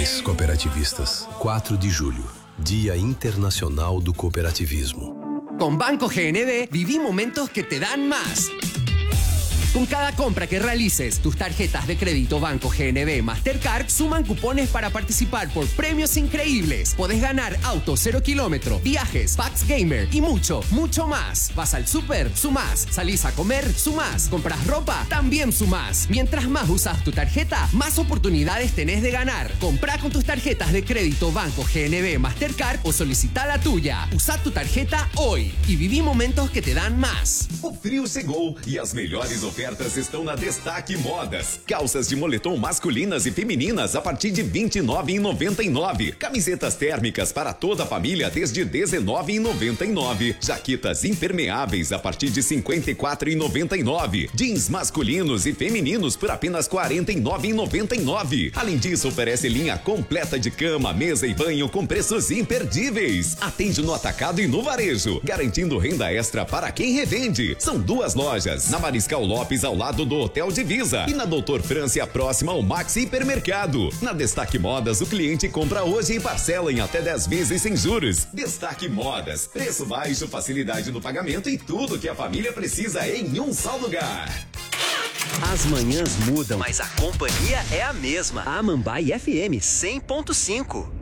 Cooperativistas, 4 de julho, Dia Internacional do Cooperativismo. Con Banco GNB viví momentos que te dan más. Con cada compra que realices, tus tarjetas de crédito Banco GNB Mastercard suman cupones para participar por premios increíbles. Podés ganar auto 0 kilómetro, viajes, packs gamer y mucho, mucho más. Vas al súper, sumás. Salís a comer, sumás. Compras ropa, también sumás. Mientras más usas tu tarjeta, más oportunidades tenés de ganar. Comprá con tus tarjetas de crédito Banco GNB Mastercard o solicita la tuya. Usa tu tarjeta hoy y viví momentos que te dan más. O frio chegou e as melhores ofertas estão na Destaque Modas. Calças de moletom masculinas e femininas a partir de R$ 29,99. Camisetas térmicas para toda a família desde R$ 19,99. Jaquetas impermeáveis a partir de R$ 54,99. Jeans masculinos e femininos por apenas R$ 49,99. Além disso, oferece linha completa de cama, mesa e banho com preços imperdíveis. Atende no atacado e no varejo, garantindo renda extra para quem revende. São 2 lojas, na Mariscal Lopes, ao lado do Hotel Divisa, e na Doutor França, próxima ao Maxi Hipermercado. Na Destaque Modas, o cliente compra hoje e parcela em até 10 vezes sem juros. Destaque Modas, preço baixo, facilidade no pagamento e tudo que a família precisa em um só lugar. As manhãs mudam, mas a companhia é a mesma. A Mambaí FM 100.5.